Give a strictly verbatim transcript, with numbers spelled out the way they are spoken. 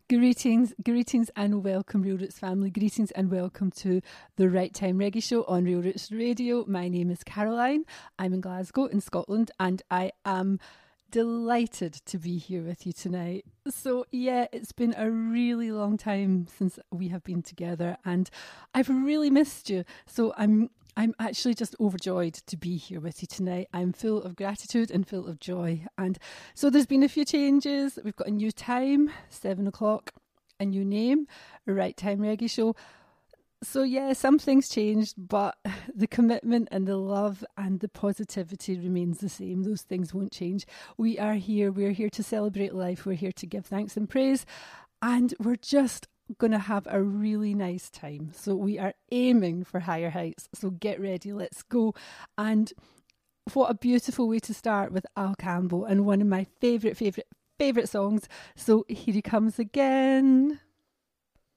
Greetings, greetings and welcome, Real Roots family. Greetings and welcome to the Right Time Reggae Show on Real Roots Radio. My name is Caroline. I'm in Glasgow in Scotland and I am delighted to be here with you tonight. So yeah, it's been a really long time since we have been together and I've really missed you. So I'm I'm actually just overjoyed to be here with you tonight. I'm full of gratitude and full of joy. And so there's been a few changes. We've got a new time, seven o'clock, a new name, a Right Time Reggae Show. So yeah, some things changed, but the commitment and the love and the positivity remains the same. Those things won't change. We are here. We're here to celebrate life. We're here to give thanks and praise. And we're just going to have a really nice time. So we are aiming for higher heights. So get ready. Let's go. And what a beautiful way to start with Al Campbell and one of my favourite, favourite, favourite songs. So here he comes again.